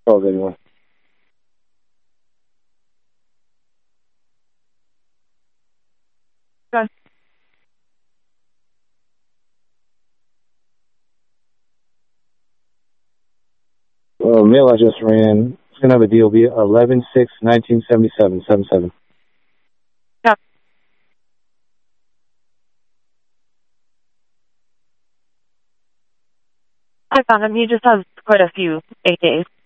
calls anyway. Okay. Mail I just ran. It's going to have a DOB 11/6/1977. 77. Yeah. I found him. He just has quite a few 8 days.